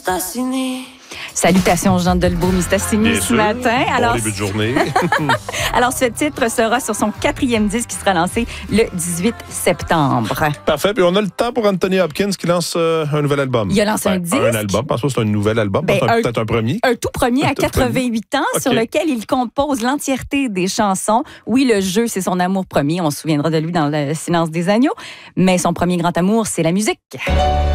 Salutations Jean Delbourg-Mistassini ce matin. Bon début de journée. Alors, ce titre sera sur son 4e disque qui sera lancé le 18 septembre. Parfait. Puis on a le temps pour Anthony Hopkins qui lance un nouvel album. Il a lancé un disque. Un album. Je pense pas que c'est un nouvel album. Peut-être un premier. Un tout premier à 88 ans sur lequel il compose l'entièreté des chansons. Oui, le jeu, c'est son amour premier. On se souviendra de lui dans Le Silence des agneaux. Mais son premier grand amour, c'est la musique.